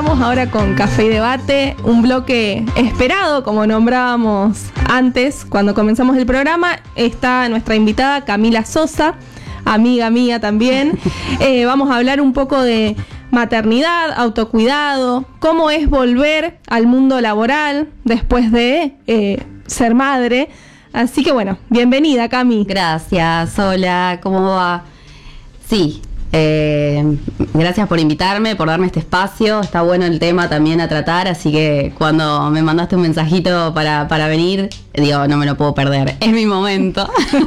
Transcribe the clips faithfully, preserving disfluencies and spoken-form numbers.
arrancamos ahora con Café y Debate, un bloque esperado, como nombrábamos antes cuando comenzamos el programa. Está nuestra invitada Camila Sosa, amiga mía también. Eh, vamos a hablar un poco de maternidad, autocuidado, cómo es volver al mundo laboral después de eh, ser madre. Así que bueno, bienvenida, Cami. Gracias, hola, ¿cómo va? Sí. Eh, gracias por invitarme, por darme este espacio. Está bueno el tema también a tratar, así que cuando me mandaste un mensajito para, para venir, digo, no me lo puedo perder, es mi momento.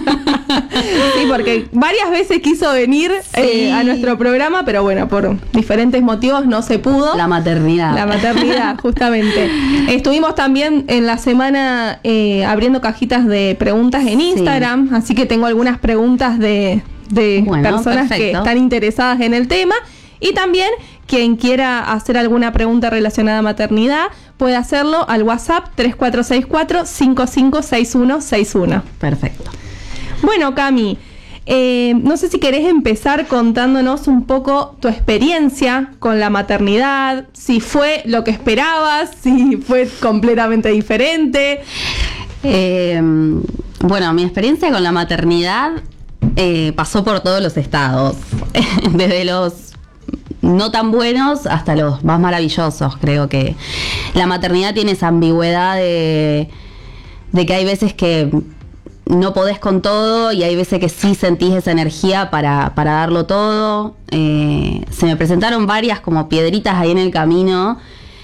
Sí, porque varias veces quiso venir sí. eh, a nuestro programa, pero bueno, por diferentes motivos no se pudo. La maternidad. La maternidad, justamente. Estuvimos también en la semana eh, abriendo cajitas de preguntas en Instagram, sí. Así que tengo algunas preguntas de... de bueno, personas perfecto. Que están interesadas en el tema, y también quien quiera hacer alguna pregunta relacionada a maternidad puede hacerlo al WhatsApp tres cuatro seis cuatro, cinco cinco seis uno seis uno. Perfecto. Bueno, Cami, eh, no sé si querés empezar contándonos un poco tu experiencia con la maternidad, si fue lo que esperabas, si fue completamente diferente. Eh, bueno, mi experiencia con la maternidad Eh, pasó por todos los estados, desde los no tan buenos hasta los más maravillosos. Creo que la maternidad tiene esa ambigüedad de, de que hay veces que no podés con todo y hay veces que sí sentís esa energía para, para darlo todo. Eh, se me presentaron varias como piedritas ahí en el camino.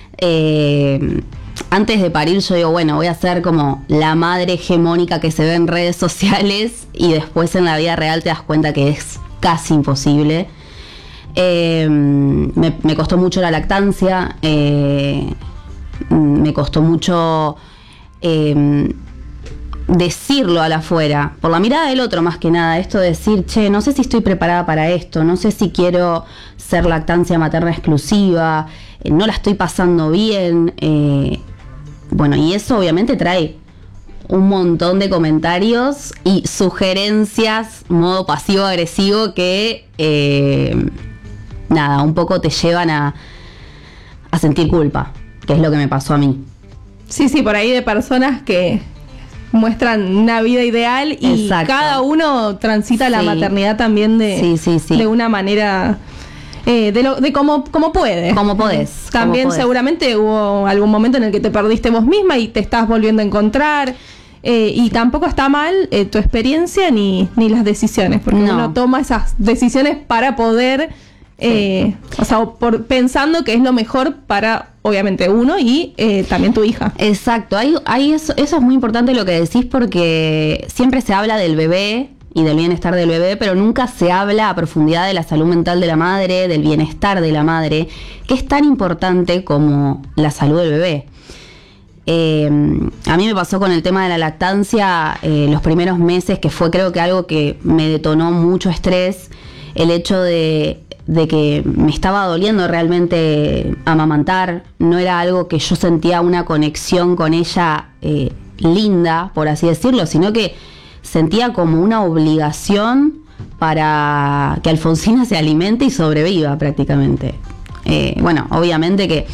Eh, Antes de parir yo digo, bueno, voy a ser como la madre hegemónica que se ve en redes sociales, y después en la vida real te das cuenta que es casi imposible. Eh, me, me costó mucho la lactancia, eh, me costó mucho eh, decirlo a la afuera, por la mirada del otro más que nada, esto de decir, che, no sé si estoy preparada para esto, no sé si quiero ser lactancia materna exclusiva, eh, no la estoy pasando bien. Eh, bueno, y eso obviamente trae un montón de comentarios y sugerencias, modo pasivo-agresivo, que eh, nada, un poco te llevan a, a sentir culpa, que es lo que me pasó a mí. Sí, sí, por ahí de personas que muestran una vida ideal y exacto. Cada uno transita sí. La maternidad también de, sí, sí, sí. de una manera... Eh, de lo, de cómo, cómo puedes. Cómo podés. También podés. Seguramente hubo algún momento en el que te perdiste vos misma y te estás volviendo a encontrar. Eh, y tampoco está mal eh, tu experiencia ni, ni las decisiones, porque no. Uno toma esas decisiones para poder, eh, sí. o sea, por, pensando que es lo mejor para, obviamente, uno y eh, también tu hija. Exacto. Hay, hay eso, eso es muy importante lo que decís, porque siempre se habla del bebé y del bienestar del bebé, pero nunca se habla a profundidad de la salud mental de la madre, del bienestar de la madre, que es tan importante como la salud del bebé. Eh, a mí me pasó con el tema de la lactancia eh, los primeros meses, que fue creo que algo que me detonó mucho estrés, el hecho de, de que me estaba doliendo realmente amamantar, no era algo que yo sentía una conexión con ella eh, linda, por así decirlo, sino que sentía como una obligación para que Alfonsina se alimente y sobreviva prácticamente. Eh, bueno, obviamente que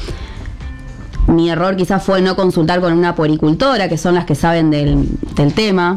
mi error quizás fue no consultar con una puericultora, que son las que saben del, del tema.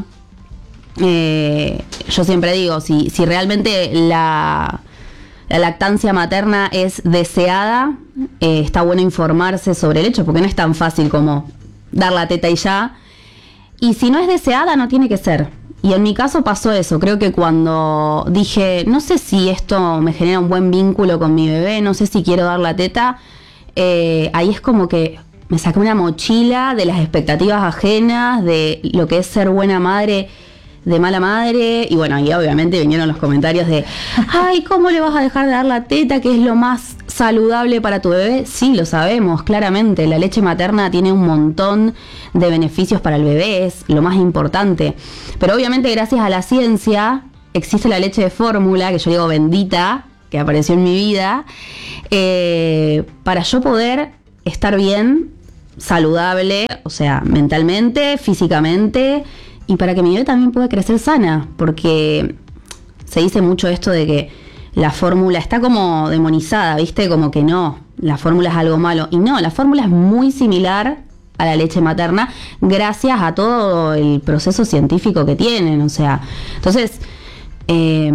Eh, yo siempre digo, si, si realmente la, la lactancia materna es deseada, eh, está bueno informarse sobre el hecho, porque no es tan fácil como dar la teta y ya. Y si no es deseada, no tiene que ser. Y en mi caso pasó eso. Creo que cuando dije, no sé si esto me genera un buen vínculo con mi bebé, no sé si quiero dar la teta, eh, ahí es como que me saqué una mochila de las expectativas ajenas, de lo que es ser buena madre, de mala madre. Y bueno, y obviamente vinieron los comentarios de, ay, ¿cómo le vas a dejar de dar la teta, que es lo más saludable para tu bebé? Sí, lo sabemos, claramente. La leche materna tiene un montón de beneficios para el bebé, es lo más importante. Pero obviamente gracias a la ciencia existe la leche de fórmula, que yo digo bendita, que apareció en mi vida, eh, para yo poder estar bien, saludable, o sea, mentalmente, físicamente, y para que mi bebé también pueda crecer sana, porque se dice mucho esto de que la fórmula está como demonizada, ¿viste? Como que no, la fórmula es algo malo. Y no, la fórmula es muy similar a la leche materna gracias a todo el proceso científico que tienen. O sea, entonces, eh,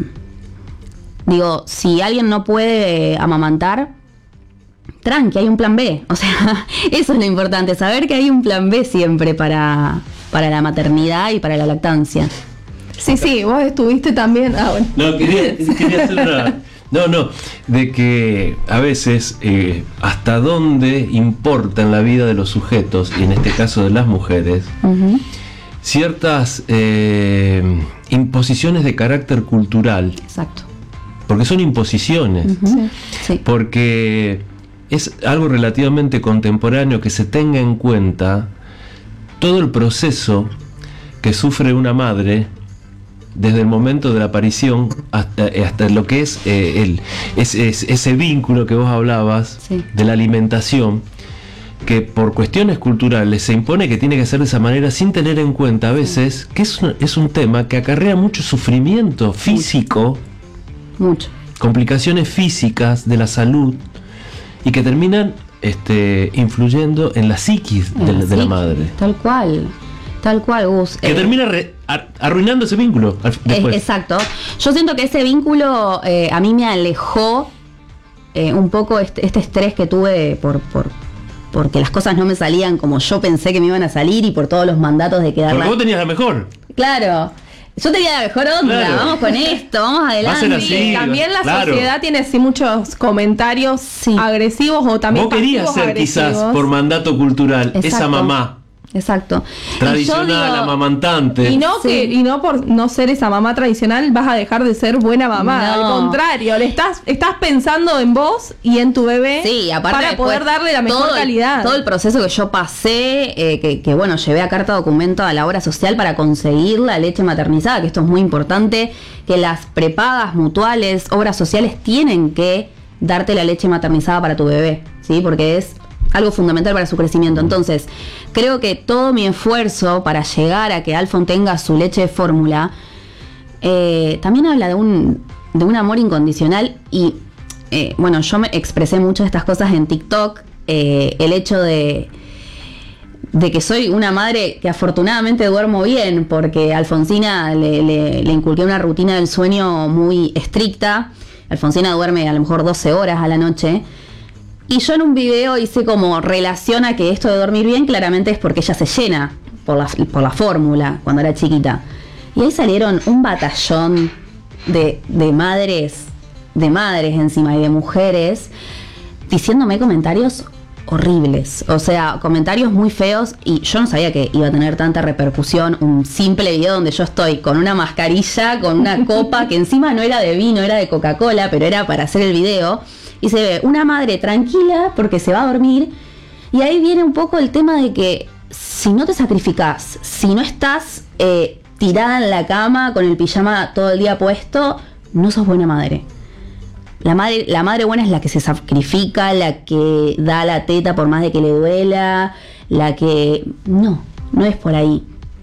digo, si alguien no puede amamantar, tranqui, hay un plan B. O sea, eso es lo importante, saber que hay un plan B siempre para, para la maternidad y para la lactancia. Sí, sí, vos estuviste también. Ah, bueno. No, quería, quería hacer una... No, no, de que a veces eh, hasta dónde importa en la vida de los sujetos, y en este caso de las mujeres, uh-huh. ciertas eh, imposiciones de carácter cultural. Exacto. Porque son imposiciones. Uh-huh. Sí. Porque es algo relativamente contemporáneo que se tenga en cuenta todo el proceso que sufre una madre desde el momento de la aparición hasta, hasta lo que es eh, el, es, es, ese vínculo que vos hablabas, sí. de la alimentación, que por cuestiones culturales se impone que tiene que ser de esa manera sin tener en cuenta a veces que es un, es un tema que acarrea mucho sufrimiento físico, mucho, complicaciones físicas de la salud y que terminan este, influyendo en la psiquis de, la, de psiquis, la madre. Tal cual. Tal cual, Gus. Que eh, termina re, ar, arruinando ese vínculo después. Exacto. Yo siento que ese vínculo eh, a mí me alejó eh, un poco este, este estrés que tuve por, por porque las cosas no me salían como yo pensé que me iban a salir y por todos los mandatos de quedar. Porque vos tenías la mejor. Claro. Yo tenía la mejor onda, claro. Vamos con esto, vamos adelante. Va a ser así, también la claro. sociedad tiene así muchos comentarios sí. agresivos o también vos querías ser agresivos. Quizás por mandato cultural. Exacto. Esa mamá. Exacto. Tradicional, digo, amamantante. Y no sí. que y no por no ser esa mamá tradicional vas a dejar de ser buena mamá. No. Al contrario, le estás estás pensando en vos y en tu bebé sí, aparte para poder darle la mejor todo calidad. El, todo el proceso que yo pasé, eh, que, que bueno, llevé a carta documento a la obra social para conseguir la leche maternizada, que esto es muy importante, que las prepagas mutuales, obras sociales tienen que darte la leche maternizada para tu bebé, ¿sí? Porque es algo fundamental para su crecimiento. Entonces, creo que todo mi esfuerzo para llegar a que Alfon tenga su leche de fórmula eh, también habla de un, de un amor incondicional y eh, bueno, yo me expresé mucho de estas cosas en TikTok, eh, el hecho de de que soy una madre que afortunadamente duermo bien, porque a Alfonsina le, le, le inculqué una rutina del sueño muy estricta. Alfonsina duerme a lo mejor doce horas a la noche. Y yo en un video hice como relación a que esto de dormir bien claramente es porque ella se llena por la, por la fórmula cuando era chiquita. Y ahí salieron un batallón de, de madres, de madres encima y de mujeres, diciéndome comentarios horribles. O sea, comentarios muy feos y yo no sabía que iba a tener tanta repercusión un simple video donde yo estoy con una mascarilla, con una copa que encima no era de vino, era de Coca-Cola, pero era para hacer el video. Y se ve una madre tranquila porque se va a dormir. Y ahí viene un poco el tema de que si no te sacrificás, si no estás eh, tirada en la cama con el pijama todo el día puesto, no sos buena madre. La madre, la madre buena es la que se sacrifica, la que da la teta por más de que le duela, la que... No, no es por ahí.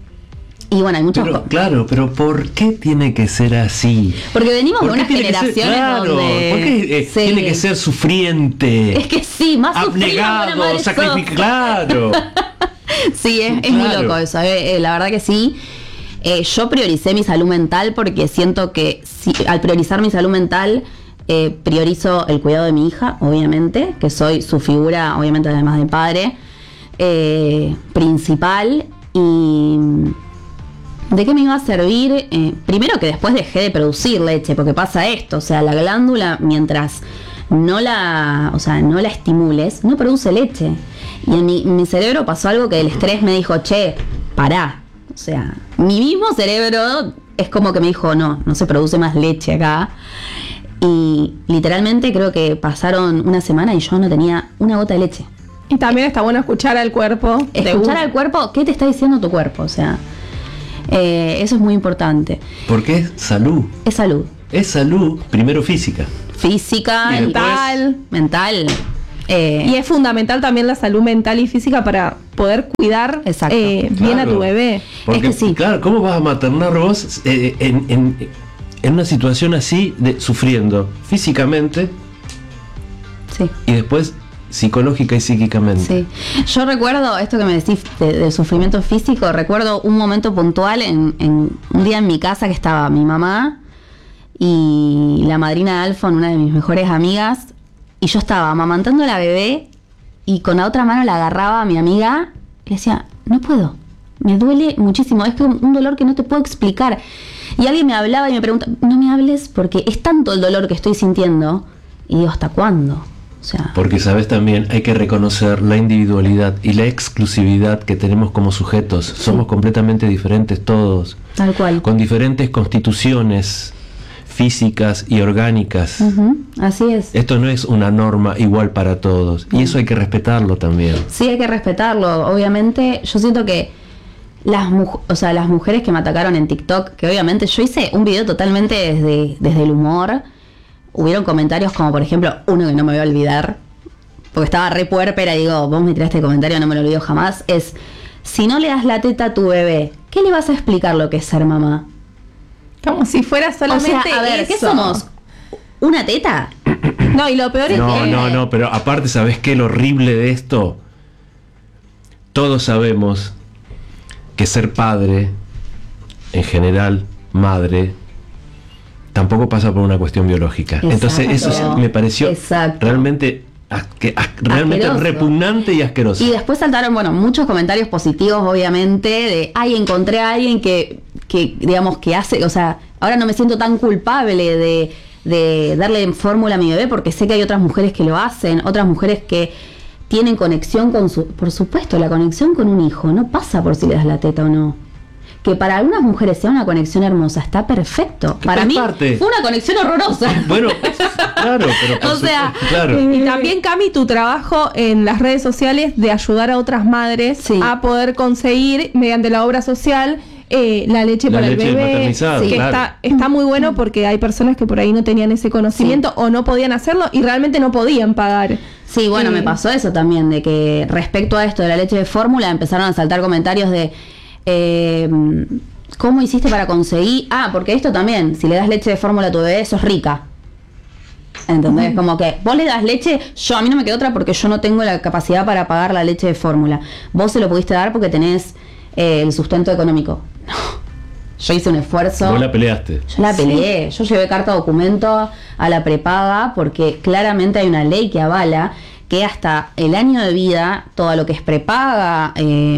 Y bueno, hay muchas cosas. co- Claro, pero ¿por qué tiene que ser así? Porque venimos de unas generaciones ser, claro, donde... ¿por qué eh, sí. tiene que ser sufriente? Es que sí, más abnegado, sacrificado. Claro. Sí, es, es claro. muy loco eso, eh, eh, la verdad que sí. Eh, yo prioricé mi salud mental porque siento que si, al priorizar mi salud mental, eh, priorizo el cuidado de mi hija, obviamente, que soy su figura, obviamente además de padre, eh, principal. Y... ¿de qué me iba a servir? Eh, primero que después dejé de producir leche, porque pasa esto, o sea, la glándula mientras no la, o sea, no la estimules, no produce leche. Y en mi, en mi cerebro pasó algo que el estrés me dijo, che, pará. O sea, mi mismo cerebro es como que me dijo, no, no se produce más leche acá. Y literalmente creo que pasaron una semana y yo no tenía una gota de leche. Y también está bueno escuchar al cuerpo. Escuchar al cuerpo, ¿qué te está diciendo tu cuerpo? O sea... Eh, eso es muy importante. Porque es salud. Es salud. Es salud, primero física. Física, mental. Mental. Eh, y es fundamental también la salud mental y física para poder cuidar eh, bien claro. a tu bebé. Porque, es que sí. Claro, ¿cómo vas a maternar vos eh, en, en, en una situación así, de sufriendo físicamente? Sí. y después psicológica y psíquicamente. Sí. Yo recuerdo esto que me decís de- del sufrimiento físico, recuerdo un momento puntual en, en un día en mi casa que estaba mi mamá y la madrina de Alfon, una de mis mejores amigas, y yo estaba amamantando a la bebé y con la otra mano la agarraba a mi amiga y le decía, no puedo, me duele muchísimo, es que un, un dolor que no te puedo explicar. Y alguien me hablaba y me pregunta, no me hables porque es tanto el dolor que estoy sintiendo. Y digo, ¿hasta cuándo? O sea, Porque, sabes, también hay que reconocer la individualidad y la exclusividad que tenemos como sujetos. Somos completamente diferentes todos, tal cual. con diferentes constituciones físicas y orgánicas. Ujú, así es. Esto no es una norma igual para todos, y eso hay que respetarlo también. Sí, hay que respetarlo. Obviamente, yo siento que las, mu- o sea, las mujeres que me atacaron en TikTok, que obviamente yo hice un video totalmente desde, desde el humor. Hubieron comentarios como, por ejemplo, uno que no me voy a olvidar, porque estaba re puérpera y digo, vos me tiraste este comentario, no me lo olvido jamás, es, si no le das la teta a tu bebé, ¿qué le vas a explicar lo que es ser mamá? Como si fuera O solamente sea, a ver, ¿qué eso. somos? ¿Una teta? No, y lo peor es No, que... no, no, pero aparte, ¿sabes qué? Lo horrible de esto, todos sabemos que ser padre, en general, madre, tampoco pasa por una cuestión biológica. Exacto. Entonces eso sí me pareció Exacto. realmente, asque- as- realmente Asqueroso. repugnante y asqueroso. Y después saltaron, bueno, muchos comentarios positivos, obviamente, de, ay, encontré a alguien que, que, digamos, que hace, o sea, ahora no me siento tan culpable de, de darle fórmula a mi bebé porque sé que hay otras mujeres que lo hacen, otras mujeres que tienen conexión con su... Por supuesto, la conexión con un hijo no pasa por si le das la teta o no. Que para algunas mujeres sea una conexión hermosa, está perfecto. Para Es mí parte. fue una conexión horrorosa. Bueno, claro, pero por O sea, supuesto, claro. Y también, Cami, tu trabajo en las redes sociales de ayudar a otras madres Sí. a poder conseguir, mediante la obra social, eh, la leche La para leche el bebé. maternizada, que claro. está, está muy bueno porque hay personas que por ahí no tenían ese conocimiento o no podían hacerlo y realmente no podían pagar. Sí, bueno, Eh, me pasó eso también, de que respecto a esto de la leche de fórmula empezaron a saltar comentarios de eh, ¿cómo hiciste para conseguir? Ah, porque esto también, si le das leche de fórmula a tu bebé, sos rica. ¿Entendés? Como que vos le das leche, yo a mí no me queda otra porque yo no tengo la capacidad para pagar la leche de fórmula. Vos se lo pudiste dar porque tenés eh, el sustento económico. No. Yo hice un esfuerzo. Vos la peleaste. Yo la peleé, yo llevé carta documento a la prepaga porque claramente hay una ley que avala que hasta el año de vida todo lo que es prepaga eh,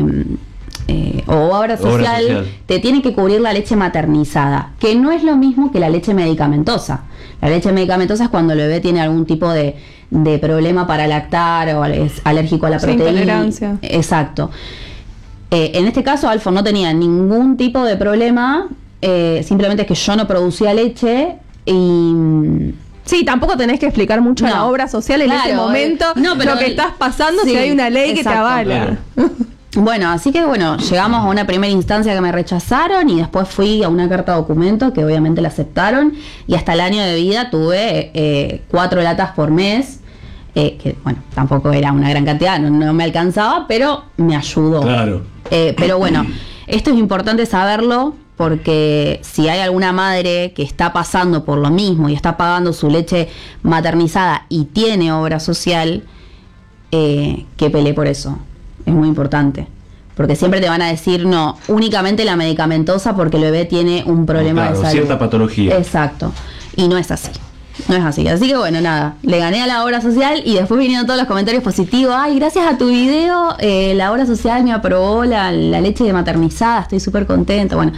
eh, o obra social, Obra social. te tiene que cubrir la leche maternizada, que no es lo mismo que la leche medicamentosa. La leche medicamentosa es cuando el bebé tiene algún tipo de, de problema para lactar o es alérgico a la Sí, proteína. intolerancia. Exacto. Eh, en este caso, Alfon no tenía ningún tipo de problema, eh, simplemente es que yo no producía leche y... Sí, tampoco tenés que explicar mucho a la No. obra social en Claro, ese momento eh, no, pero lo que el- estás pasando sí, si hay una ley que te exacto. avala. Bueno, así que bueno, llegamos a una primera instancia que me rechazaron y después fui a una carta documento que obviamente la aceptaron y hasta el año de vida tuve eh, cuatro latas por mes, eh, que bueno, tampoco era una gran cantidad, no, no me alcanzaba, pero me ayudó. Claro. Eh, pero bueno, esto es importante saberlo porque si hay alguna madre que está pasando por lo mismo y está pagando su leche maternizada y tiene obra social, eh, que pelee por eso. Es muy importante. Porque siempre te van a decir, no, únicamente la medicamentosa porque el bebé tiene un problema Claro, de salud. cierta patología. Exacto. Y no es así. No es así. Así que bueno, nada. Le gané a la obra social y después vinieron todos los comentarios positivos. Ay, gracias a tu video, eh, la obra social me aprobó la, la leche de maternizada. Estoy súper contenta. Bueno,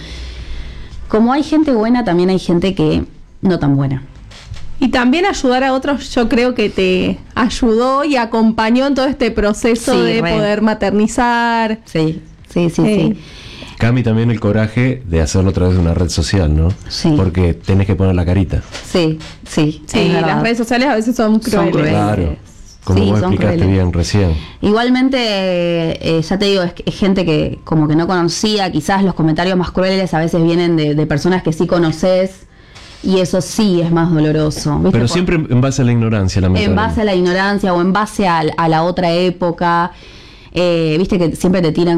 como hay gente buena, también hay gente que no tan buena. Y también ayudar a otros, yo creo que te ayudó y acompañó en todo este proceso Sí, de re. poder maternizar. Sí, sí, sí, Eh, sí. Cami, también el coraje de hacerlo a través de una red social, ¿no? Sí. Porque tenés que poner la carita. Sí, sí. Sí, es verdad. las redes sociales a veces son crueles. crueles. Claro. Como Sí, vos son explicaste crueles. bien recién. Igualmente, eh, ya te digo, es, es gente que como que no conocía, quizás los comentarios más crueles a veces vienen de, de personas que sí conoces y eso sí es más doloroso. ¿viste? Pero Por- siempre en base a la ignorancia, en lamentablemente. base a la ignorancia o en base a, a la otra época, eh, viste que siempre te tiran